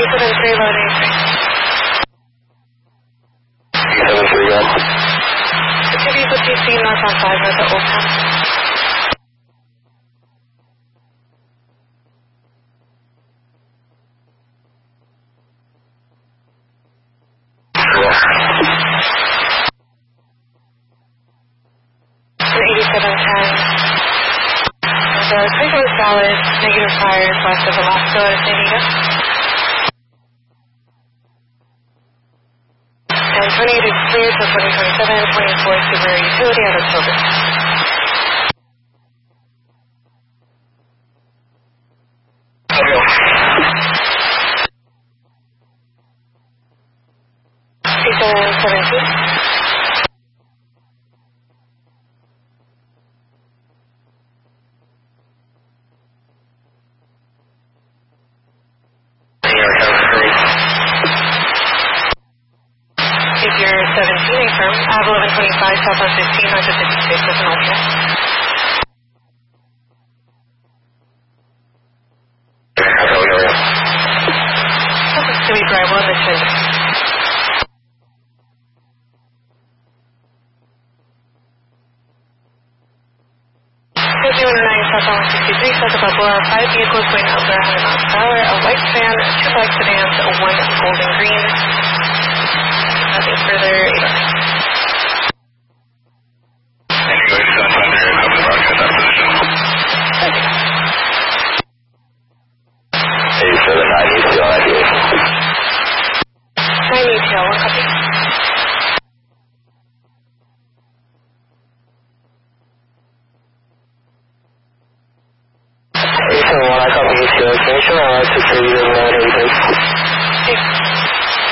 873 loading. 873, go ahead. The two vehicle TC northbound 5 at the Old Town. And 8710. The title is valid, negative tires west of Velasco at San Diego. And 28 is clear till 2027, 24 Subaru Utility out of October. Figure 17 affirm. I have 1125 southwest 15 north of 56 as an alternate. Can we drive on the chin? 5109 southbound 63 south of Balboa. 5 vehicles going over 100 miles per hour. A white van, 2 black sedans, 1 golden green. Nothing further. Anyway, that's under your cover broadcast that position. 879 ETL ideation. 9 ETL, 1 copy. I copy ETL. Can you show my license for you to